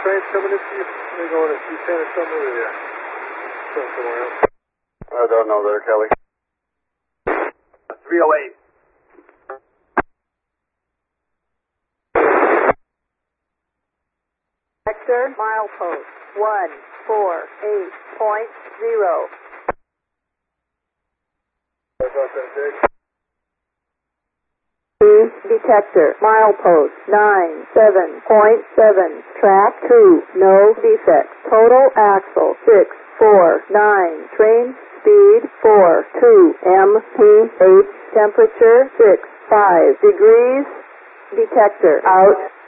trains coming into you? They're going to C10 or something, or yeah? Somewhere else. I don't know there, Kelly. 308. Vector, milepost 148.0. Detector, milepost 97.7. Track 2, no defects. Total axle 649. Train speed 42 mph. Temperature 65 degrees. Detector out.